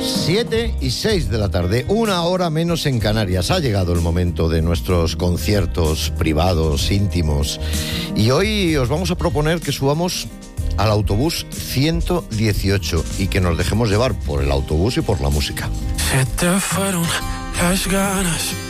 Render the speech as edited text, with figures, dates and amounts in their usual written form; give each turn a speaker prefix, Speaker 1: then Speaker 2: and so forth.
Speaker 1: 7:06 de la tarde, 1 hora menos en Canarias. Ha llegado el momento de nuestros conciertos privados, íntimos. Y hoy os vamos a proponer que subamos al autobús 118 y que nos dejemos llevar por el autobús y por la música.
Speaker 2: Se te fueron las ganas